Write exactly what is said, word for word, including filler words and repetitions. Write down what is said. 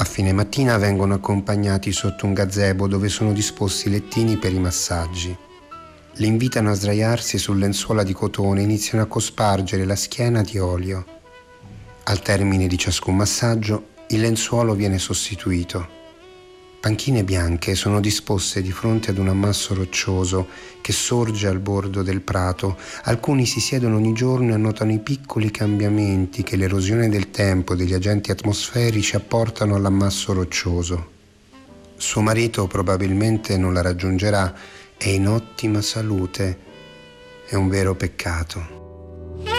fine mattina vengono accompagnati sotto un gazebo dove sono disposti lettini per i massaggi. Li invitano a sdraiarsi su lenzuola di cotone e iniziano a cospargere la schiena di olio. Al termine di ciascun massaggio, il lenzuolo viene sostituito. Panchine bianche sono disposte di fronte ad un ammasso roccioso che sorge al bordo del prato. Alcuni si siedono ogni giorno e annotano i piccoli cambiamenti che l'erosione del tempo e degli agenti atmosferici apportano all'ammasso roccioso. Suo marito probabilmente non la raggiungerà, è in ottima salute. È un vero peccato.